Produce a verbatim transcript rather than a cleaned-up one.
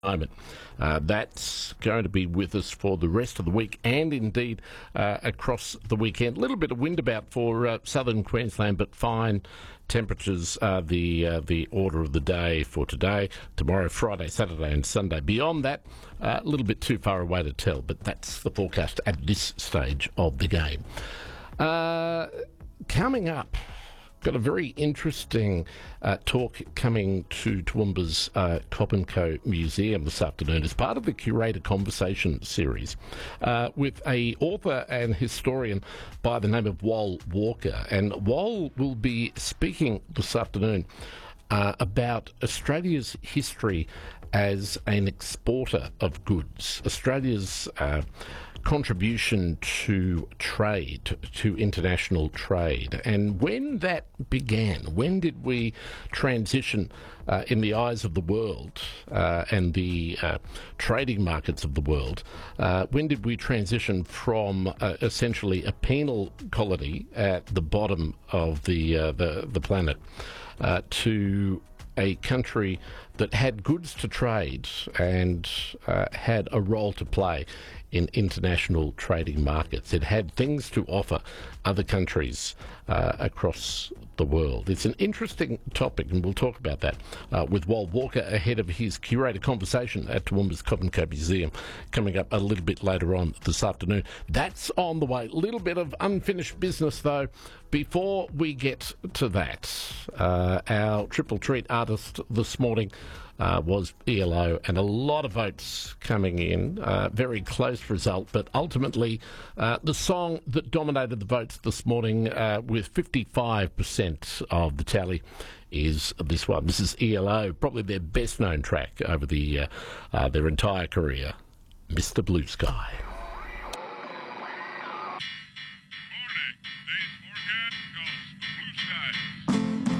moment. Uh, that's going to be with us for the rest of the week and indeed uh, across the weekend. A little bit of wind about for uh, southern Queensland, but fine temperatures are the uh, the order of the day for today, tomorrow, Friday, Saturday and Sunday. Beyond that, uh, a little bit too far away to tell, but that's the forecast at this stage of the game. Uh, coming up, got a very interesting uh, talk coming to Toowoomba's uh, Cobb and Co Museum this afternoon as part of the Curator Conversation series uh, with a author and historian by the name of Wal Walker. And Wal will be speaking this afternoon uh, about Australia's history as an exporter of goods, Australia's uh, contribution to trade, to international trade, and when that began. When did we transition uh, in the eyes of the world uh, and the uh, trading markets of the world? Uh, when did we transition from uh, essentially a penal colony at the bottom of the uh, the, the planet uh, to a country that had goods to trade and uh, had a role to play in international trading markets? It had things to offer other countries uh, across the world. It's an interesting topic, and we'll talk about that uh, with Wal Walker ahead of his Curator Conversation at Toowoomba's Cobb and Co Museum coming up a little bit later on this afternoon. That's on the way. A little bit of unfinished business, though. Before we get to that, uh, our Triple Treat artist this morning uh, was E L O, and a lot of votes coming in. Uh, very close result, but ultimately uh, the song that dominated the votes this morning uh, with fifty-five percent of the tally is this one. This is E L O, probably their best-known track over the uh, uh, their entire career, Mister Blue Sky.